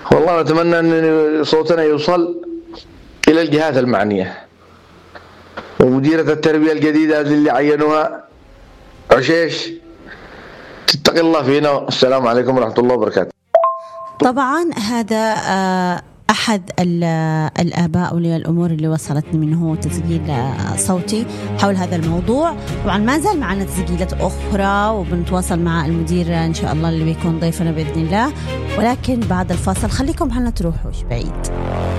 والله نتمنى أن صوتنا يوصل إلى الجهات المعنية، ومديرة التربية الجديدة اللي عينوها عشيش تتقي الله فينا. السلام عليكم ورحمة الله وبركاته. طبعا هذا أحد الآباء أولياء الأمور اللي وصلتني منه تسجيل صوتي حول هذا الموضوع. طبعا ما زال معنا تسجيلات أخرى وبنتواصل مع المدير إن شاء الله اللي بيكون ضيفنا بإذن الله، ولكن بعد الفاصل خليكم هلا تروحوش بعيد.